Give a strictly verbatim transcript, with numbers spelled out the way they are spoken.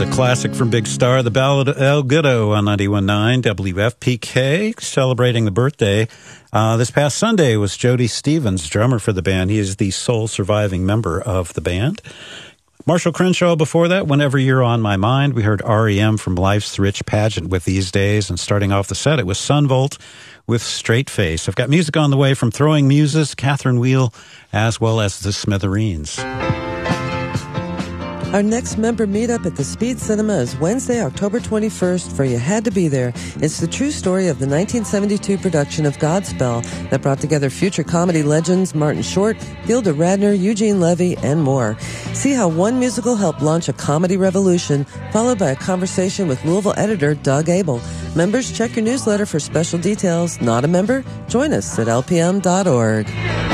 a classic from Big Star, the Ballad of El Goodo on ninety-one point nine W F P K, celebrating the birthday. Uh, this past Sunday was Jody Stevens, drummer for the band. He is the sole surviving member of the band. Marshall Crenshaw before that, Whenever You're on My Mind. We heard R E M from Life's Rich Pageant with These Days. And starting off the set, it was Sunvolt with Straight Face. I've got music on the way from Throwing Muses, Catherine Wheel, as well as the Smithereens. Our next member meetup at the Speed Cinema is Wednesday, October twenty-first, for You Had to Be There. It's the true story of the nineteen seventy-two production of Godspell that brought together future comedy legends Martin Short, Gilda Radner, Eugene Levy, and more. See how one musical helped launch a comedy revolution, followed by a conversation with Louisville editor Doug Abel. Members, check your newsletter for special details. Not a member? Join us at L P M dot org.